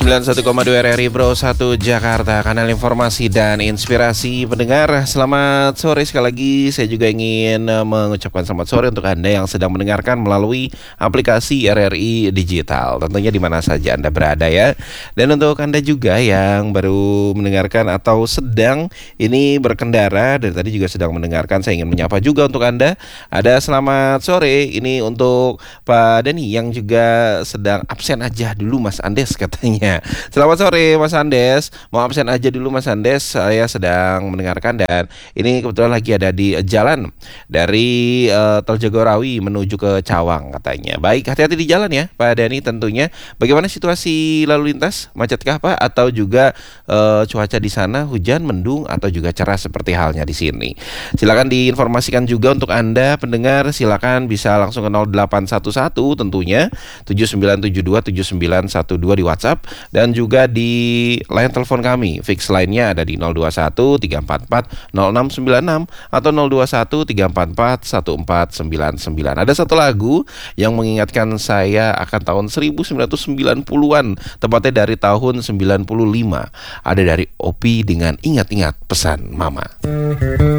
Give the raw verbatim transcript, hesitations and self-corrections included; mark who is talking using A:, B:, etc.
A: sembilan puluh satu koma dua R R I Pro satu Jakarta, kanal informasi dan inspirasi pendengar. Selamat sore sekali lagi. Saya juga ingin uh, mengucapkan selamat sore untuk Anda yang sedang mendengarkan melalui aplikasi R R I Digital. Tentunya di mana saja Anda berada ya. Dan untuk Anda juga yang baru mendengarkan atau sedang ini berkendara dan tadi juga sedang mendengarkan, saya ingin menyapa juga untuk Anda. Ada selamat sore ini untuk Pak Dani yang juga sedang absen aja dulu Mas Andes katanya. Selamat sore Mas Andes. Mau absen aja dulu Mas Andes, saya sedang mendengarkan dan ini kebetulan lagi ada di jalan dari uh, Tol Jagorawi menuju ke Cawang katanya. Baik, hati-hati di jalan ya Pak Dani tentunya. Bagaimana situasi lalu lintas? Macetkah Pak? Atau juga uh, cuaca di sana hujan, mendung atau juga cerah seperti halnya di sini? Silakan diinformasikan juga untuk Anda pendengar, silakan bisa langsung ke nol delapan satu satu tentunya tujuh sembilan tujuh dua tujuh sembilan satu dua di WhatsApp dan juga di line telepon kami. Fix line-nya ada di nol dua satu tiga empat empat nol enam sembilan enam atau nol dua satu tiga empat empat satu empat sembilan sembilan. Ada satu lagu yang mengingatkan saya akan tahun seribu sembilan ratus sembilan puluhan, tepatnya dari tahun sembilan puluh lima. Ada dari Opi dengan Ingat-Ingat Pesan Mama.